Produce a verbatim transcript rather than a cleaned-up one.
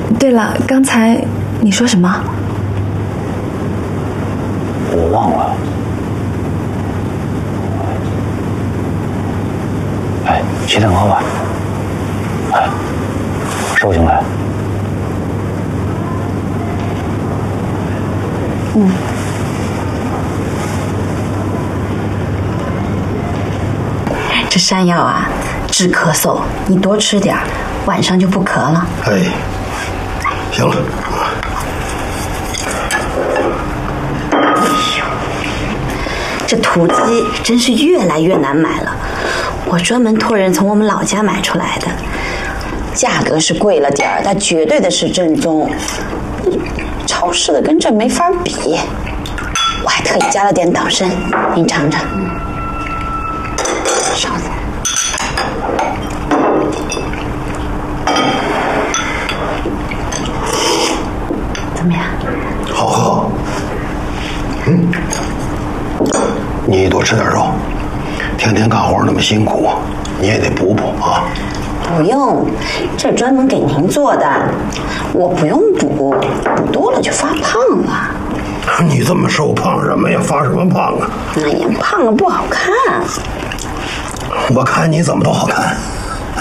对了，刚才你说什么？ 我忘了。哎，起蛋糕吧。哎，收进来。 嗯。 这山药啊，治咳嗽，你多吃点，晚上就不咳了。 哎，行了。 这土鸡真是越来越难买了，我专门托人从我们老家买出来的，价格是贵了点儿，但绝对的是正宗，超市的跟这没法比。我还特意加了点党参，您尝尝。稍等。怎么样？ 好喝。嗯。你多吃点肉，天天干活那么辛苦，你也得补补啊。 不用，这专门给您做的，我不用补，补多了就发胖了。 你这么瘦，胖什么呀？发什么胖啊？ 哎呀，胖了不好看。 我看你怎么都好看。